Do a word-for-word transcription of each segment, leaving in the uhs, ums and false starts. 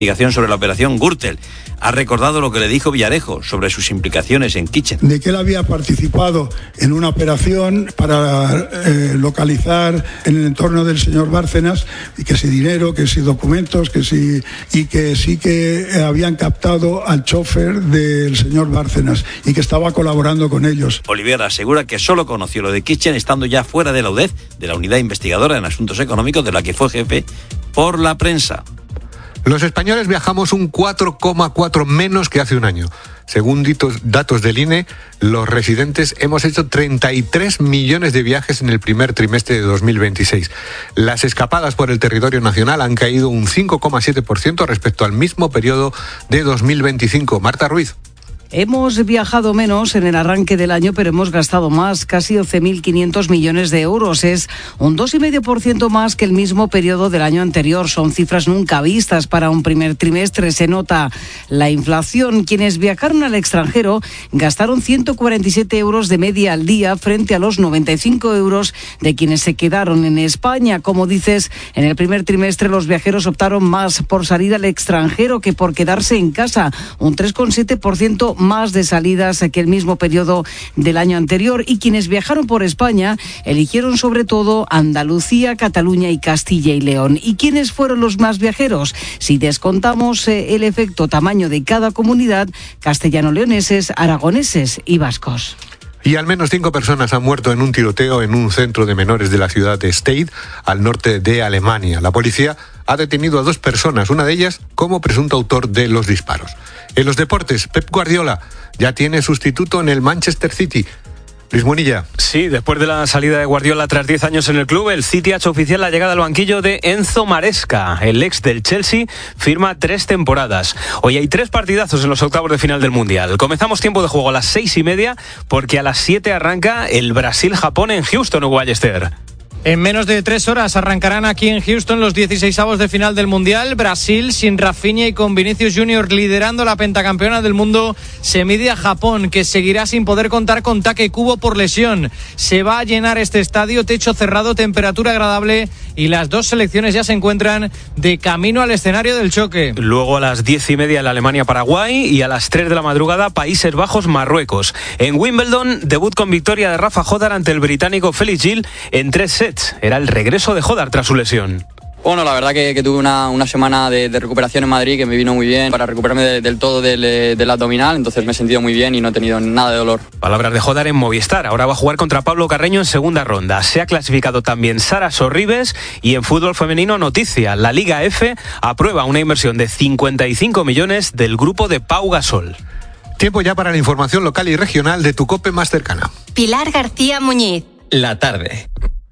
investigación sobre la operación Gürtel. Ha recordado lo que le dijo Villarejo sobre sus implicaciones en Kitchen. De que él había participado en una operación para eh, localizar en el entorno del señor Bárcenas, y que si dinero, que si documentos, que si y que sí que habían captado al chofer del señor Bárcenas y que estaba colaborando con ellos. Oliver asegura que solo conoció lo de Kitchen estando ya fuera de la U D E C, de la Unidad Investigadora en Asuntos Económicos, de la que fue jefe, por la prensa. Los españoles viajamos un cuatro coma cuatro menos que hace un año. Según datos del I N E, los residentes hemos hecho treinta y tres millones de viajes en el primer trimestre de dos mil veintiséis. Las escapadas por el territorio nacional han caído un cinco coma siete por ciento respecto al mismo periodo de dos mil veinticinco. Marta Ruiz. Hemos viajado menos en el arranque del año, pero hemos gastado más, casi once mil quinientos millones de euros. Es un dos coma cinco por ciento más que el mismo periodo del año anterior. Son cifras nunca vistas para un primer trimestre. Se nota la inflación. Quienes viajaron al extranjero gastaron ciento cuarenta y siete euros de media al día frente a los noventa y cinco euros de quienes se quedaron en España. Como dices, en el primer trimestre los viajeros optaron más por salir al extranjero que por quedarse en casa. Un tres coma siete por ciento más de salidas que el mismo periodo del año anterior, y quienes viajaron por España eligieron sobre todo Andalucía, Cataluña y Castilla y León. ¿Y quiénes fueron los más viajeros? Si descontamos eh, el efecto tamaño de cada comunidad, castellano-leoneses, aragoneses y vascos. Y al menos cinco personas han muerto en un tiroteo en un centro de menores de la ciudad de Stade, al norte de Alemania. La policía ha detenido a dos personas, una de ellas como presunto autor de los disparos. En los deportes, Pep Guardiola ya tiene sustituto en el Manchester City. Luis Munilla. Sí, después de la salida de Guardiola tras diez años en el club, el City ha hecho oficial la llegada al banquillo de Enzo Maresca. El ex del Chelsea firma tres temporadas. Hoy hay tres partidazos en los octavos de final del Mundial. Comenzamos tiempo de juego a las seis y media, porque a las siete arranca el Brasil-Japón en Houston, Hugo Ballester. En menos de tres horas arrancarán aquí en Houston los dieciseisavos de final del Mundial. Brasil, sin Rafinha y con Vinicius Junior liderando la pentacampeona del mundo, se mide a Japón, que seguirá sin poder contar con Take Kubo por lesión. Se va a llenar este estadio, techo cerrado, temperatura agradable, y las dos selecciones ya se encuentran de camino al escenario del choque. Luego a las diez y media la Alemania-Paraguay y a las tres de la madrugada Países Bajos-Marruecos. En Wimbledon, debut con victoria de Rafa Jodar ante el británico Felix Gil en tres sets. Era el regreso de Jodar tras su lesión. Bueno, la verdad que, que tuve una, una semana de, de recuperación en Madrid que me vino muy bien para recuperarme de, del todo del, del abdominal, entonces me he sentido muy bien y no he tenido nada de dolor. Palabras de Jodar en Movistar. Ahora va a jugar contra Pablo Carreño en segunda ronda. Se ha clasificado también Sara Sorribes, y en fútbol femenino, noticia: la Liga F aprueba una inversión de cincuenta y cinco millones del grupo de Pau Gasol. Tiempo ya para la información local y regional de tu COPE más cercana. Pilar García Muñiz. La tarde.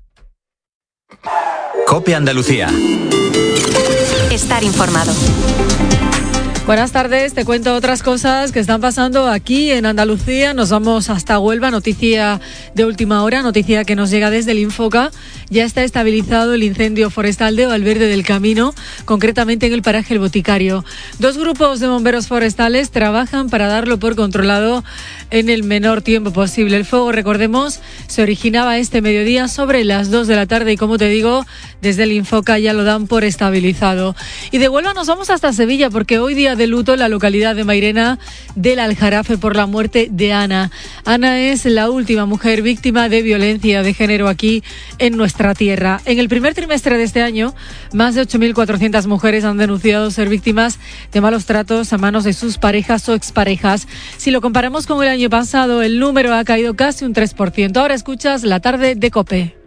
COPE Andalucía. Estar informado. Buenas tardes, te cuento otras cosas que están pasando aquí en Andalucía. Nos vamos hasta Huelva, noticia de última hora, noticia que nos llega desde el Infoca. Ya está estabilizado el incendio forestal de Valverde del Camino, concretamente en el paraje El Boticario. Dos grupos de bomberos forestales trabajan para darlo por controlado en el menor tiempo posible. El fuego, recordemos, se originaba este mediodía sobre las dos de la tarde y, como te digo, desde el Infoca ya lo dan por estabilizado. Y de Huelva nos vamos hasta Sevilla, porque hoy día de luto en la localidad de Mairena del Aljarafe por la muerte de Ana. Ana es la última mujer víctima de violencia de género aquí en nuestra tierra. En el primer trimestre de este año, más de ocho mil cuatrocientas mujeres han denunciado ser víctimas de malos tratos a manos de sus parejas o exparejas. Si lo comparamos con el año pasado, el número ha caído casi un tres por ciento. Ahora escuchas La Tarde de COPE.